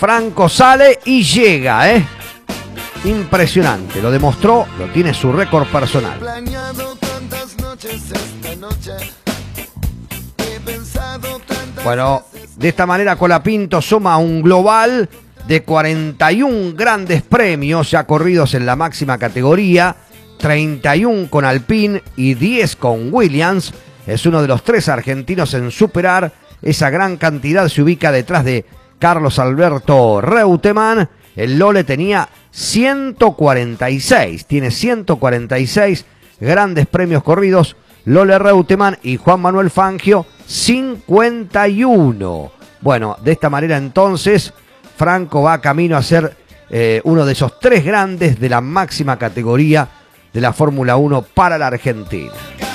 Franco sale y llega, Impresionante, lo demostró, lo tiene su récord personal. Bueno, de esta manera Colapinto suma un global de 41 grandes premios ya corridos en la máxima categoría, 31 con Alpine y 10 con Williams. Es uno de los 3 argentinos en superar esa gran cantidad. Se ubica detrás de Carlos Alberto Reutemann. El Lole tenía 146, tiene 146 grandes premios corridos. Lole Reutemann y Juan Manuel Fangio 51. Bueno, de esta manera entonces Franco va camino a ser uno de esos 3 grandes de la máxima categoría de la Fórmula 1 para la Argentina.